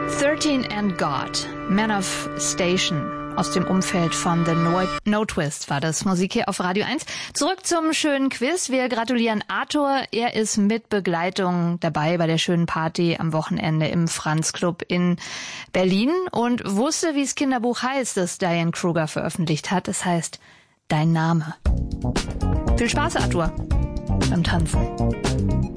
13 and God, Man of Station. Aus dem Umfeld von The No Twist war das Musik hier auf Radio 1. Zurück zum schönen Quiz. Wir gratulieren Arthur. Er ist mit Begleitung dabei bei der schönen Party am Wochenende im Franz Club in Berlin und wusste, wie das Kinderbuch heißt, das Diane Kruger veröffentlicht hat. Es heißt Dein Name. Viel Spaß, Arthur, beim Tanzen.